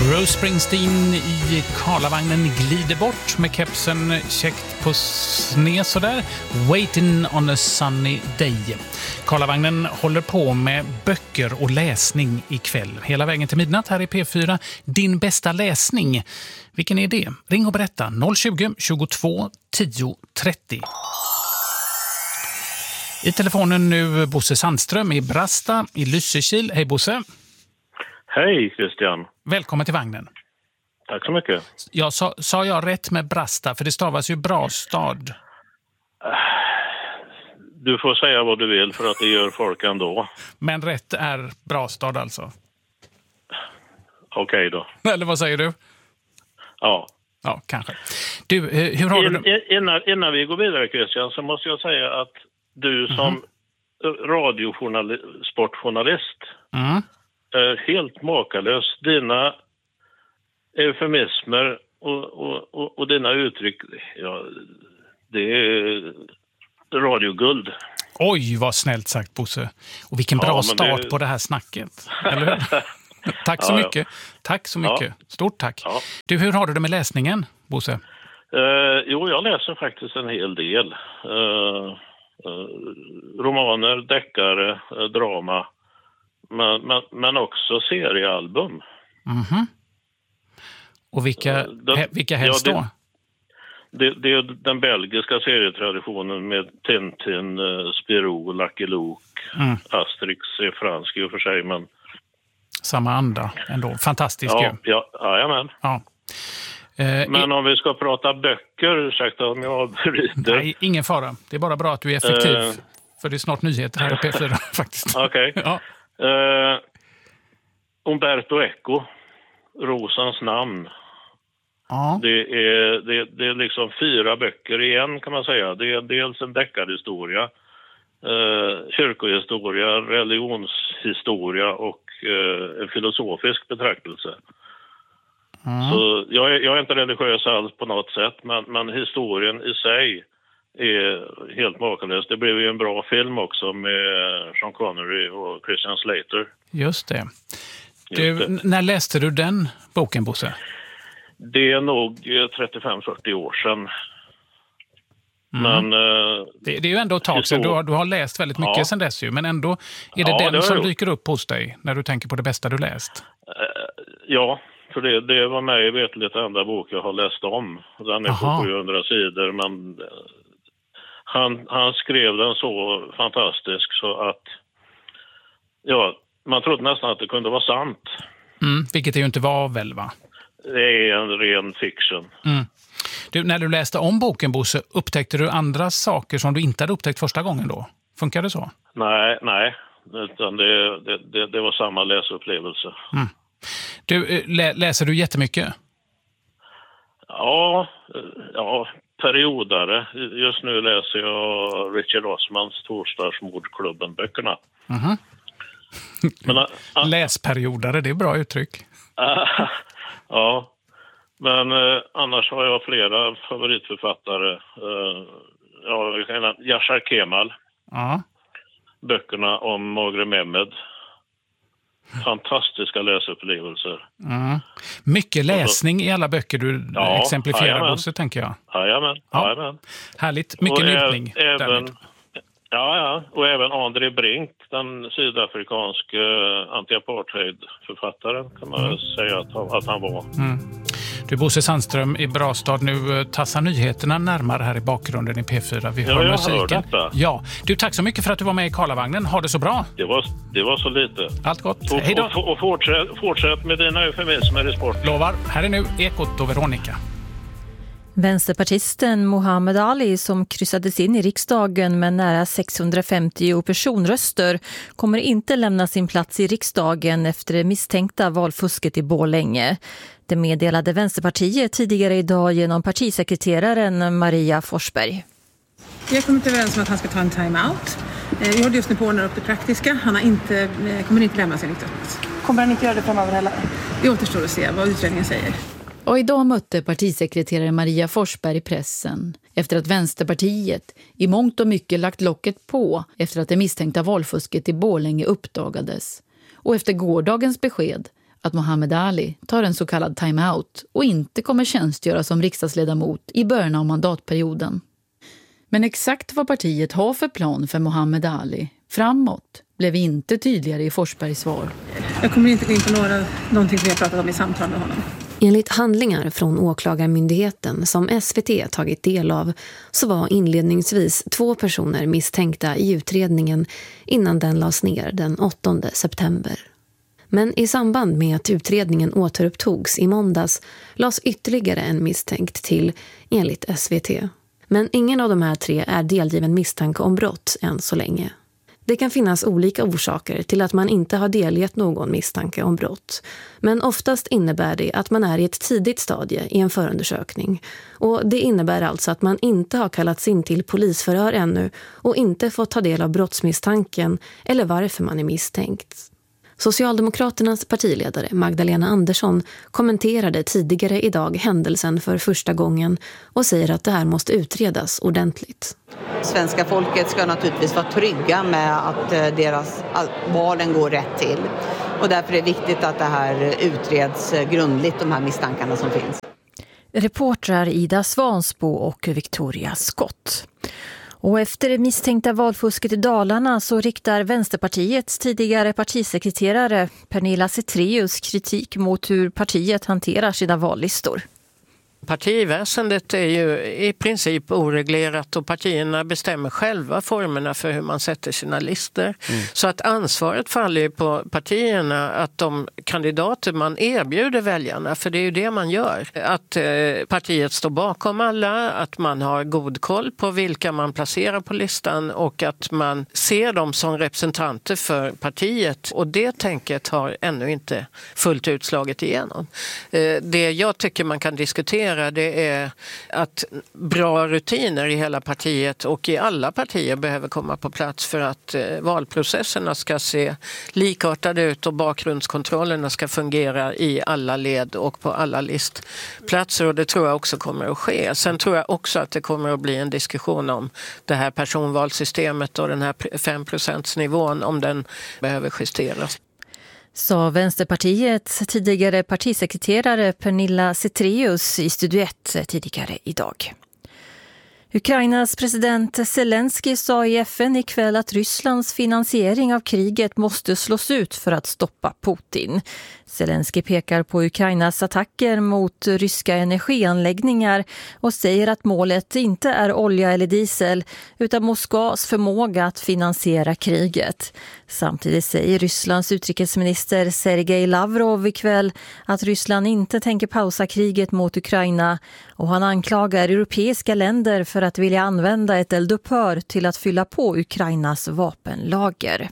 Bruce Springsteen i Karlavagnen glider bort med kepsen käckt på sned sådär. Waiting on a sunny day. Karlavagnen håller på med böcker och läsning ikväll. Hela vägen till midnatt här i P4. Din bästa läsning. Vilken är det? Ring och berätta. 020 22 10 30. I telefonen nu Bosse Sandström i Brasta i Lysekil. Hej Bosse. Hej Christian. Välkommen till vagnen. Tack så mycket. Sa jag rätt med Brasta? För det stavas ju Brastad. Du får säga vad du vill för att det gör folk ändå. Men rätt är Brastad alltså? Okej då. Eller vad säger du? Ja. Ja, kanske. Du, hur har du... Innan vi går vidare Christian så måste jag säga att du som sportjournalist är helt makalös. Dina eufemismer och dina uttryck, ja, det är radioguld. Oj, vad snällt sagt Bosse. Och vilken bra start på det här snacket. Eller hur? Tack så mycket. Tack så mycket. Ja. Stort tack. Ja. Du, hur har du det med läsningen, Bosse? Jo, jag läser faktiskt en hel del. Romaner, deckare, drama. Men också seriealbum. Och vilka helst då? Det är den belgiska serietraditionen med Tintin, Spirou, Lucky Luke, Asterix är fransk i och för sig, men... Samma anda ändå. Fantastisk ju. Jajamän. Ja. Men om vi ska prata böcker, ursäkta om jag avbryter. Nej, ingen fara. Det är bara bra att du är effektiv. För det är snart nyheter här i P4 faktiskt. Okej. Ja. Umberto Eco, Rosans namn. Ja. Det är liksom 4 böcker igen kan man säga. Det är dels en deckarhistoria, kyrkohistoria, religionshistoria och en filosofisk betraktelse. Så jag är inte religiös alls på något sätt, men historien i sig är helt makalös. Det blev ju en bra film också med Sean Connery och Christian Slater. Just det. När läste du den boken, Bosse? Det är nog 35-40 år sedan. Men, det är ju ändå ett tag sedan. Du har läst väldigt mycket sedan dess ju. Men ändå är det den som dyker upp hos dig när du tänker på det bästa du läst? Ja, för det var mig vetligt enda bok jag har läst om. Den är på 700 sidor, men han skrev den så fantastisk så att man trodde nästan att det kunde vara sant. Vilket det ju inte var väl, va? Det är en ren fiction. Du, när du läste om boken, Bosse, upptäckte du andra saker som du inte hade upptäckt första gången då? Funkar det så? Nej. Utan det var samma läsupplevelse. Du, läser du jättemycket? Ja, periodare. Just nu läser jag Richard Osmans Torsdagsmordklubben-böckerna. Läsperiodare, det är bra uttryck. Ja, men annars har jag flera favoritförfattare. Yashar Kemal. Böckerna om Magre Mehmed. Fantastiska läsupplevelser. Mycket läsning i alla böcker du exemplifierar också, tänker jag. Jajamän. Härligt, mycket njutning. Och även André Brink, den sydafrikanske anti-apartheid-författaren kan man säga att han var. Du, Bosse Sandström i Brastad, nu tassar nyheterna närmare här i bakgrunden i P4. Vi hör musiken. Ja, du, tack så mycket för att du var med i Karlavagnen. Ha det så bra. Det var så lite. Allt gott. Hej då. Och fortsätt med dina eufemismer i sport. Lovar. Här är nu Ekot och Veronica. Vänsterpartisten Mohammed Ali, som kryssades in i riksdagen med nära 650 personröster, kommer inte lämna sin plats i riksdagen efter det misstänkta valfusket i Borlänge. Det meddelade Vänsterpartiet tidigare idag genom partisekreteraren Maria Forsberg. Vi har kommit överens om att han ska ta en time-out. Vi håller just nu på att ordna upp det praktiska. Han kommer inte lämna sin riksdagsplats. Kommer han inte göra det framöver heller? Det återstår att se vad utredningen säger. Och idag mötte partisekreterare Maria Forsberg pressen efter att Vänsterpartiet i mångt och mycket lagt locket på efter att det misstänkta valfusket i Borlänge uppdagades. Och efter gårdagens besked att Muhammad Ali tar en så kallad timeout och inte kommer tjänstgöra som riksdagsledamot i början av mandatperioden. Men exakt vad partiet har för plan för Muhammad Ali framåt blev inte tydligare i Forsbergs svar. Jag kommer inte gå in på någonting som vi har pratat om i samtal med honom. Enligt handlingar från åklagarmyndigheten som SVT tagit del av så var inledningsvis 2 personer misstänkta i utredningen innan den lades ner den 8 september. Men i samband med att utredningen återupptogs i måndags lades ytterligare en misstänkt till enligt SVT. Men ingen av de här 3 är delgiven misstanke om brott än så länge. Det kan finnas olika orsaker till att man inte har delgett någon misstanke om brott. Men oftast innebär det att man är i ett tidigt stadie i en förundersökning. Och det innebär alltså att man inte har kallats in till polisförhör ännu och inte fått ta del av brottsmisstanken eller varför man är misstänkt. Socialdemokraternas partiledare Magdalena Andersson kommenterade tidigare idag händelsen för första gången och säger att det här måste utredas ordentligt. Svenska folket ska naturligtvis vara trygga med att deras valen går rätt till. Och därför är det viktigt att det här utreds grundligt, de här misstankarna som finns. Reportrar Ida Svansbo och Victoria Skott. Och efter det misstänkta valfusket i Dalarna så riktar Vänsterpartiets tidigare partisekreterare Pernilla Zethraeus kritik mot hur partiet hanterar sina vallistor. Partiväsendet är ju i princip oreglerat och partierna bestämmer själva formerna för hur man sätter sina listor. Så att ansvaret faller ju på partierna att de kandidater man erbjuder väljarna, för det är ju det man gör. Att partiet står bakom alla, att man har god koll på vilka man placerar på listan och att man ser dem som representanter för partiet. Och det tänket har ännu inte fullt ut slagit igenom. Det jag tycker man kan diskutera det är att bra rutiner i hela partiet och i alla partier behöver komma på plats för att valprocesserna ska se likartade ut och bakgrundskontrollerna ska fungera i alla led och på alla listplatser, och det tror jag också kommer att ske. Sen tror jag också att det kommer att bli en diskussion om det här personvalssystemet och den här 5%-nivån, om den behöver justeras. Sa Vänsterpartiets tidigare partisekreterare Pernilla Zethraeus i Studio 1 tidigare idag. Ukrainas president Zelensky sa i FN ikväll att Rysslands finansiering av kriget måste slås ut för att stoppa Putin. Zelensky pekar på Ukrainas attacker mot ryska energianläggningar och säger att målet inte är olja eller diesel utan Moskvas förmåga att finansiera kriget. Samtidigt säger Rysslands utrikesminister Sergej Lavrov ikväll att Ryssland inte tänker pausa kriget mot Ukraina, och han anklagar europeiska länder för att vilja använda ett eldupphör till att fylla på Ukrainas vapenlager.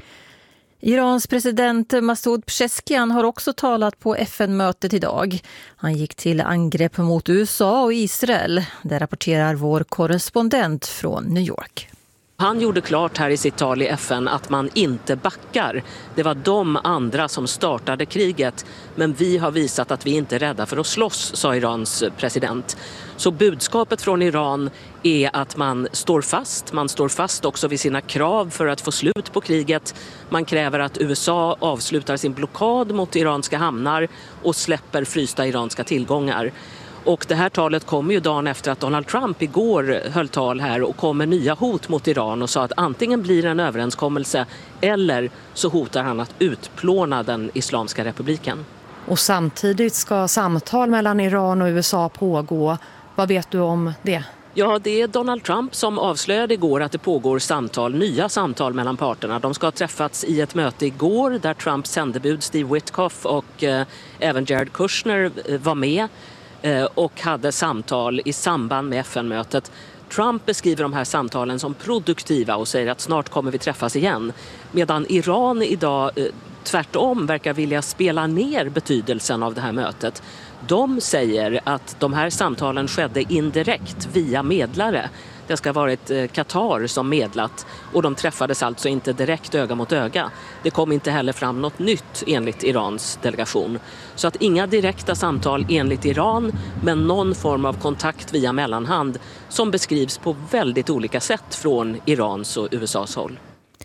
Irans president Masoud Pezeshkian har också talat på FN-mötet idag. Han gick till angrepp mot USA och Israel. Det rapporterar vår korrespondent från New York. Han gjorde klart här i sitt tal i FN att man inte backar. Det var de andra som startade kriget. Men vi har visat att vi inte är rädda för att slåss, sa Irans president. Så budskapet från Iran är att man står fast. Man står fast också vid sina krav för att få slut på kriget. Man kräver att USA avslutar sin blockad mot iranska hamnar och släpper frysta iranska tillgångar. Och det här talet kommer ju dagen efter att Donald Trump igår höll tal här och kom med nya hot mot Iran och sa att antingen blir det en överenskommelse eller så hotar han att utplåna den Islamiska republiken. Och samtidigt ska samtal mellan Iran och USA pågå. Vad vet du om det? Ja, det är Donald Trump som avslöjade igår att det pågår nya samtal mellan parterna. De ska ha träffats i ett möte igår där Trumps sändebud Steve Witkoff och även Jared Kushner var med och hade samtal i samband med FN-mötet. Trump beskriver de här samtalen som produktiva och säger att snart kommer vi träffas igen. Medan Iran idag tvärtom verkar vilja spela ner betydelsen av det här mötet. De säger att de här samtalen skedde indirekt via medlare. Det ska ha varit Qatar som medlat och de träffades alltså inte direkt öga mot öga. Det kom inte heller fram något nytt enligt Irans delegation. Så att inga direkta samtal enligt Iran, men någon form av kontakt via mellanhand som beskrivs på väldigt olika sätt från Irans och USAs håll.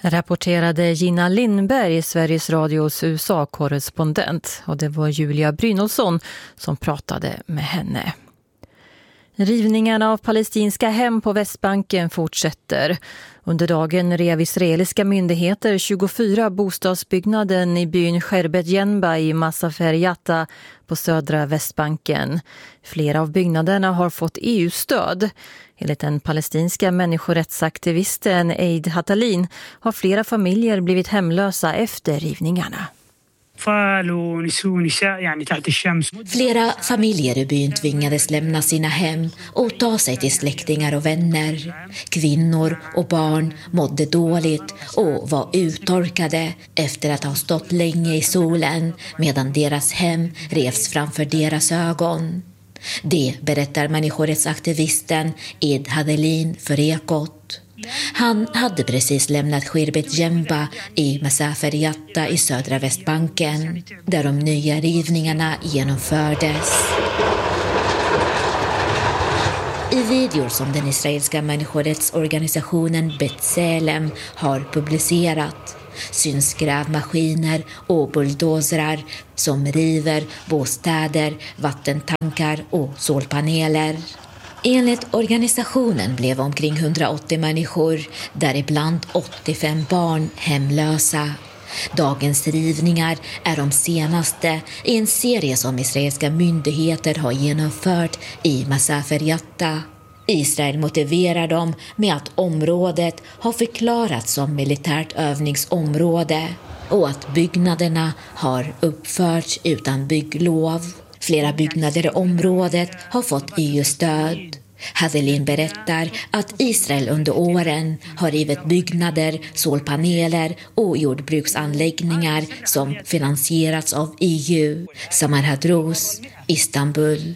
Rapporterade Gina Lindberg, Sveriges Radios USA-korrespondent, och det var Julia Brynolfsson som pratade med henne. Rivningarna av palestinska hem på Västbanken fortsätter. Under dagen rev israeliska myndigheter 24 bostadsbyggnaden i byn Sherbet Yenba i Masafer Yatta på södra Västbanken. Flera av byggnaderna har fått EU-stöd. Enligt den palestinska människorättsaktivisten Eid Hatalin har flera familjer blivit hemlösa efter rivningarna. Flera familjer i byn tvingades lämna sina hem och ta sig till släktingar och vänner. Kvinnor och barn mådde dåligt och var uttorkade efter att ha stått länge i solen medan deras hem revs framför deras ögon. Det berättar människorättsaktivisten Eid Hatalin för Ekot. Han hade precis lämnat Sherbet Yenba i Masafer Yatta i södra Västbanken, där de nya rivningarna genomfördes. I videor som den israeliska människorättsorganisationen B'Tselem har publicerat syns grävmaskiner och bulldozrar som river bostäder, vattentankar och solpaneler. Enligt organisationen blev omkring 180 människor, däribland 85 barn, hemlösa. Dagens rivningar är de senaste i en serie som israeliska myndigheter har genomfört i Masafer Yatta. Israel motiverar dem med att området har förklarats som militärt övningsområde och att byggnaderna har uppförts utan bygglov. Flera byggnader i området har fått EU-stöd. Hatalin berättar att Israel under åren har rivit byggnader, solpaneler och jordbruksanläggningar som finansierats av EU. Samar Hadros, Istanbul.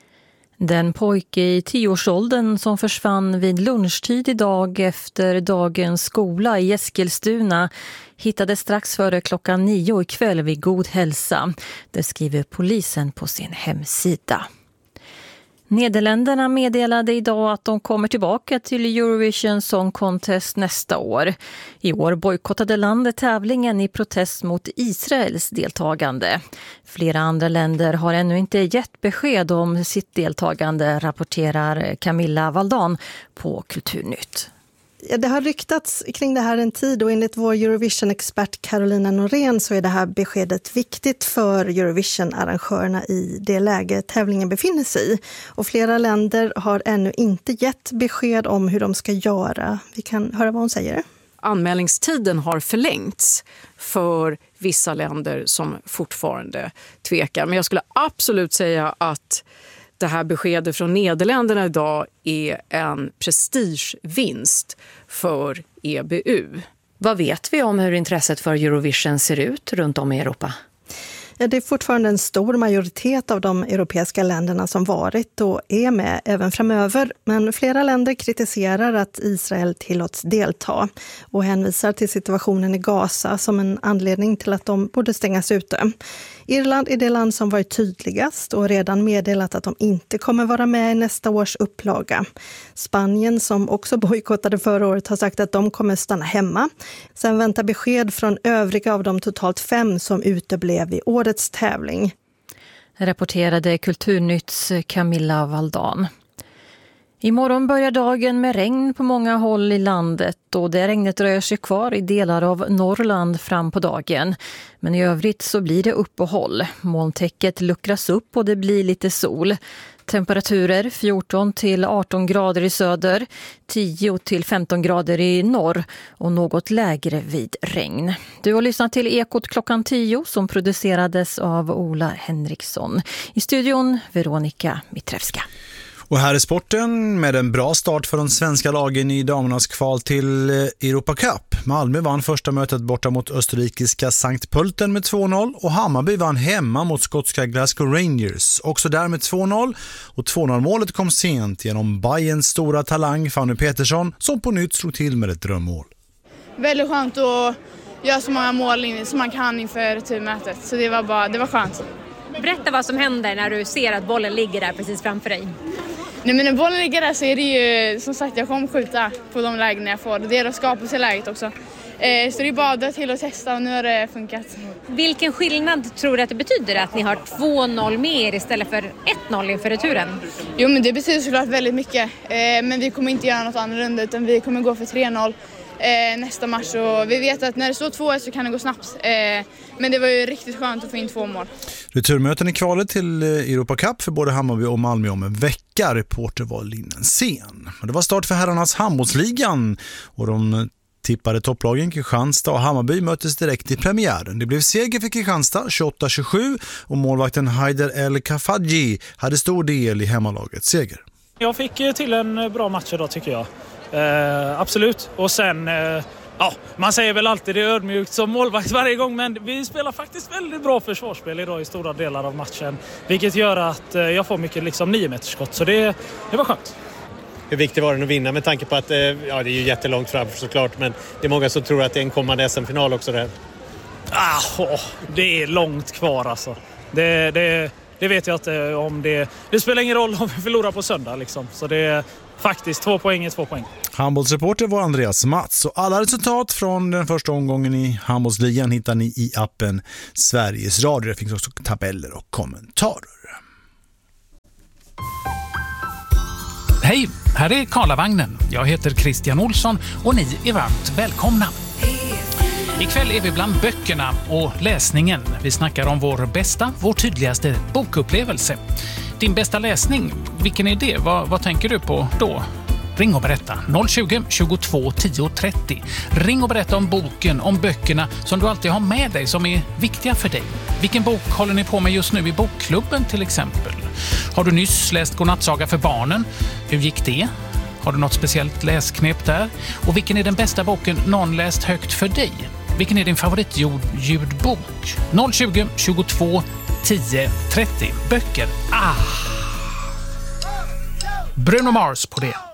Den pojke i 10-årsåldern som försvann vid lunchtid idag efter dagens skola i Eskilstuna hittades strax före klockan 9 ikväll vid god hälsa. Det skriver polisen på sin hemsida. Nederländerna meddelade idag att de kommer tillbaka till Eurovision Song Contest nästa år. I år bojkottade landet tävlingen i protest mot Israels deltagande. Flera andra länder har ännu inte gett besked om sitt deltagande, rapporterar Camilla Valdan på Kulturnytt. Ja, det har ryktats kring det här en tid och enligt vår Eurovision-expert Carolina Norén så är det här beskedet viktigt för Eurovision-arrangörerna i det läge tävlingen befinner sig i. Och flera länder har ännu inte gett besked om hur de ska göra. Vi kan höra vad hon säger. Anmälningstiden har förlängts för vissa länder som fortfarande tvekar. Men jag skulle absolut säga att det här beskedet från Nederländerna idag är en prestigevinst för EBU. Vad vet vi om hur intresset för Eurovision ser ut runt om i Europa? Ja, det är fortfarande en stor majoritet av de europeiska länderna som varit och är med även framöver. Men flera länder kritiserar att Israel tillåts delta och hänvisar till situationen i Gaza som en anledning till att de borde stängas ute. Irland är det land som varit tydligast och redan meddelat att de inte kommer vara med i nästa års upplaga. Spanien, som också bojkottade förra året, har sagt att de kommer stanna hemma. Sen väntar besked från övriga av de totalt 5 som uteblev i årets tävling. Rapporterade Kulturnytts Camilla Valdan. Imorgon börjar dagen med regn på många håll i landet och det regnet rör sig kvar i delar av Norrland fram på dagen. Men i övrigt så blir det uppehåll. Molntäcket luckras upp och det blir lite sol. Temperaturer 14 till 18 grader i söder, 10 till 15 grader i norr och något lägre vid regn. Du har lyssnat till Ekot klockan 10 som producerades av Ola Henriksson. I studion Veronica Mitrevska. Och här är sporten med en bra start för de svenska lagen i damernas kval till Europa Cup. Malmö vann första mötet borta mot österrikiska St. Pölten med 2-0 och Hammarby vann hemma mot skotska Glasgow Rangers. Också där med 2-0 och 2-0-målet kom sent genom Bayerns stora talang Fanny Petersson som på nytt slog till med ett drömmål. Väldigt skönt att göra så många mål som man kan inför returmötet, så det var skönt. Berätta vad som händer när du ser att bollen ligger där precis framför dig. Nej, men när bollen ligger där så är det ju, som sagt, jag kommer skjuta på de lägen jag får. Det är att skapa sig läget också. Så det är bara till att testa och nu har det funkat. Vilken skillnad tror du att det betyder att ni har 2-0 mer istället för 1-0 inför returen? Jo, men det betyder såklart väldigt mycket. Men vi kommer inte göra något annorlunda utan vi kommer gå för 3-0 nästa match. Och vi vet att när det står 2-1 så kan det gå snabbt. Men det var ju riktigt skönt att få in 2 mål. Returmöten i kvalet till Europa Cup för både Hammarby och Malmö om en vecka. Reporter var Linnensén. Det var start för herrarnas handbollsligan och de tippade topplagen Kristianstad och Hammarby möttes direkt i premiären. Det blev seger för Kristianstad 28-27 och målvakten Haider El Kafaji hade stor del i hemmalagets seger. Jag fick till en bra match idag tycker jag. Absolut. Och sen, man säger väl alltid det är ödmjukt som målvakt varje gång, men vi spelar faktiskt väldigt bra försvarsspel idag i stora delar av matchen. Vilket gör att jag får mycket 9-metersskott, så det var skönt. Hur viktigt var det att vinna med tanke på att det är ju jättelångt framför såklart, men det är många som tror att det är en kommande SM-final också där. Det är långt kvar alltså. Det vet jag inte om det. Det spelar ingen roll om vi förlorar på söndag liksom. Så det är faktiskt 2 poäng är 2 poäng. Handbollsreporter var Andreas Mats och alla resultat från den första omgången i handbollsligan hittar ni i appen Sveriges Radio. Det finns också tabeller och kommentarer. Hej, här är Karlavagnen. Jag heter Christian Olsson och ni är varmt välkomna. Ikväll är vi bland böckerna och läsningen. Vi snackar om vår tydligaste bokupplevelse. Din bästa läsning, vilken är det? Vad tänker du på då? Ring och berätta. 020 22 10 30. Ring och berätta om boken, om böckerna som du alltid har med dig som är viktiga för dig. Vilken bok håller ni på med just nu i bokklubben till exempel? Har du nyss läst Godnattsaga för barnen? Hur gick det? Har du något speciellt läsknep där? Och vilken är den bästa boken någon läst högt för dig? Vilken är din favoritljudbok? 020 22 10 30. Böcker. Bruno Mars på det.